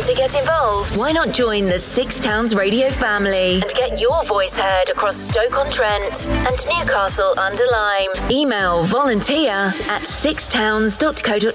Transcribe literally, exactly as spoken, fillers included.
Want to get involved? Why not join the Six Towns Radio family and get your voice heard across Stoke-on-Trent and Newcastle under Lyme? Email volunteer at sixtowns dot co dot